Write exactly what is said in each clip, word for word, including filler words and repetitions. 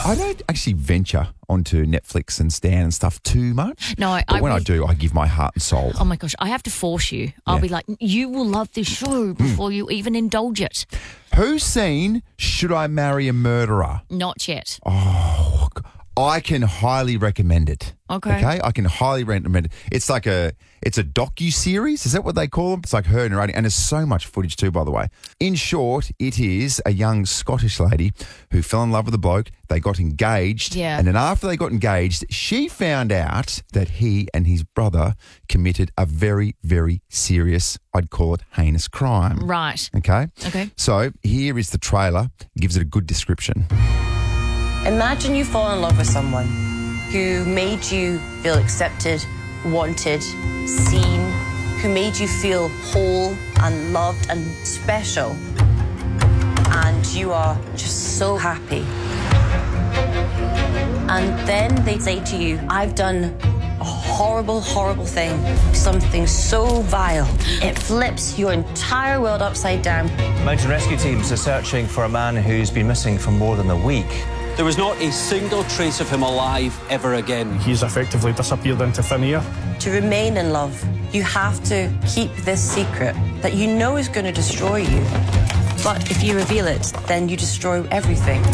I don't actually venture onto Netflix and Stan and stuff too much. No, I, but I when really, I do, I give my heart and soul. Oh my gosh, I have to force you. I'll Yeah. be like, you will love this show before mm. you even indulge it. Who's seen Should I Marry a Murderer? Not yet. Oh, I can highly recommend it. Okay. Okay, I can highly recommend it. It's like a, it's a docu-series. Is that what they call them? It's like her narrating, and there's so much footage too, by the way. In short, it is a young Scottish lady who fell in love with a bloke. They got engaged. Yeah. And then after they got engaged, she found out that he and his brother committed a very, very serious, I'd call it heinous crime. Right. Okay? Okay. So here is the trailer. It gives it a good description. Imagine you fall in love with someone who made you feel accepted, wanted, seen, who made you feel whole and loved and special. And you are just so happy. And then they say to you, I've done a horrible, horrible thing, something so vile. It flips your entire world upside down. Mountain rescue teams are searching for a man who's been missing for more than a week. There was not a single trace of him alive ever again. He's effectively disappeared into thin air. To remain in love, you have to keep this secret that you know is going to destroy you. But if you reveal it, then you destroy everything.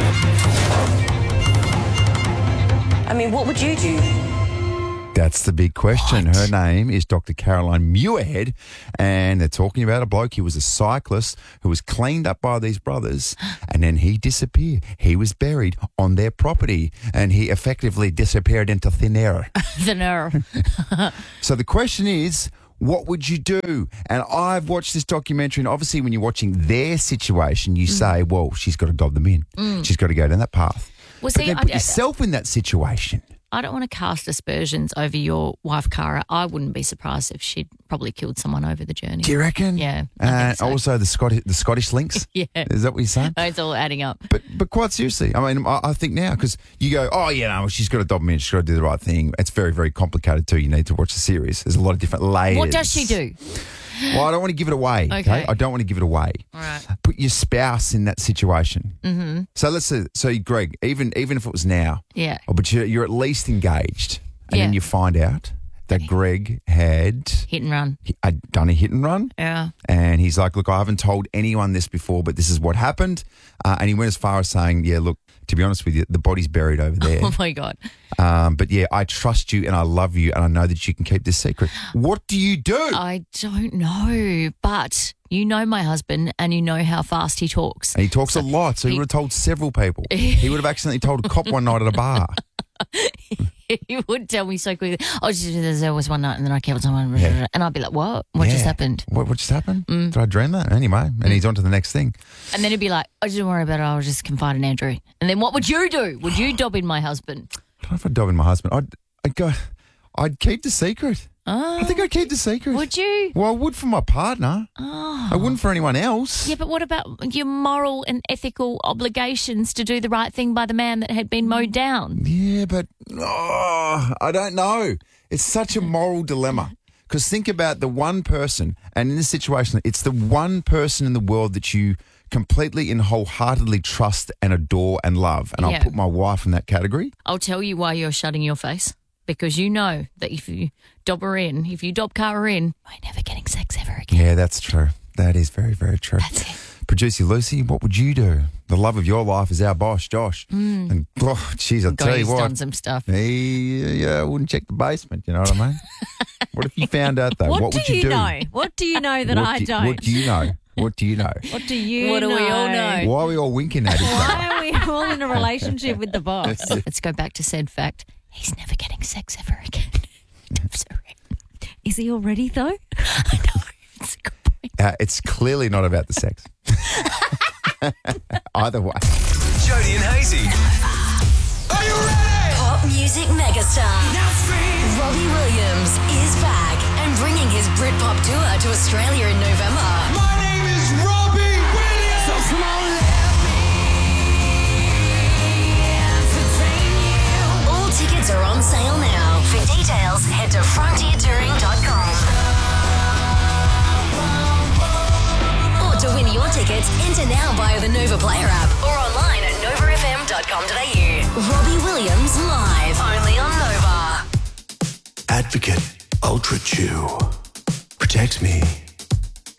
I mean, what would you do? That's the big question. What? Her name is Doctor Caroline Muirhead, and they're talking about a bloke. He was a cyclist who was cleaned up by these brothers, and then he disappeared. He was buried on their property, and he effectively disappeared into thin air. Thin air. So the question is, what would you do? And I've watched this documentary, and obviously when you're watching their situation, you mm. say, well, she's got to dob them in. Mm. She's got to go down that path. Well, but see, then I, put yourself in that situation. I don't want to cast aspersions over your wife, Cara. I wouldn't be surprised if she'd probably killed someone over the journey. Do you reckon? Yeah. I Uh, think so. Also, the Scottish the Scottish links. Yeah. Is that what you're saying? It's all adding up. But but quite seriously, I mean, I, I think now, because you go, oh, you know, she's got to dob me in, she's got to do the right thing. It's very, very complicated too. You need to watch the series. There's a lot of different layers. What does she do? Well, I don't want to give it away. Okay. okay? I don't want to give it away. All right. Put your spouse in that situation. Mm-hmm. So let's say, so Greg, even even if it was now, yeah, oh, but you're, you're at least engaged, and yeah. then you find out that Greg had hit and run, he, had done a hit and run. Yeah, and he's like, look, I haven't told anyone this before, but this is what happened. Uh, and he went as far as saying, yeah, look, to be honest with you, the body's buried over there. Oh my God. Um, but yeah, I trust you and I love you and I know that you can keep this secret. What do you do? I don't know, but you know my husband and you know how fast he talks. And he talks so a lot, so he, he would have told several people. He would have accidentally told a cop one night at a bar. He would tell me so quickly, oh, there was one night and then I killed someone. Yeah. And I'd be like, what? What yeah. just happened? What, what just happened? Mm. Did I dream that? Anyway, and mm. he's on to the next thing. And then he'd be like, oh, don't worry about it, I'll just confide in Andrew. And then what would you do? Would you dob in my husband? I don't know if I'd dob in my husband. I'd, I'd go, I'd keep the secret. Oh, I think I'd keep the secret. Would you? Well, I would for my partner. Oh. I wouldn't for anyone else. Yeah, but what about your moral and ethical obligations to do the right thing by the man that had been mowed down? Yeah, but oh, I don't know. It's such a moral dilemma. Because think about the one person, and in this situation, it's the one person in the world that you completely and wholeheartedly trust and adore and love. And yeah. I'll put my wife in that category. I'll tell you why you're shutting your face. Because you know that if you dob her in, if you dob Cara in, you're never getting sex ever again. Yeah, that's true. That is very, very true. That's it. Producer Lucy, what would you do? The love of your life is our boss, Josh. Mm. And, oh, jeez, I'll God, tell you he's what. done some stuff. He yeah, wouldn't check the basement, you know what I mean? What if you found out, though? What, what do would you, you do? know? What do you know that what I do, don't? What do you know? What do you know? What do you What know? do we all know? Why are we all winking at each other? Why are we all in a relationship with the boss? Let's go back to said fact. He's never getting sex ever again. I'm sorry. Is he already, though? I know. It's a good point. Uh, it's clearly not about the sex. Either way. Jody and Hazy. Are you ready? Pop music megastar Now scream. Robbie Williams is back and bringing his Britpop tour to Australia in November. My name is Robbie Williams. So come on, let me entertain you. All tickets are on sale now. For details, head to frontier touring dot com. Or to win your tickets, enter now via the Nova Player app or online at nova f m dot com dot a u. Robbie Williams live. Only on Nova. Advocate Ultra Chew protects me.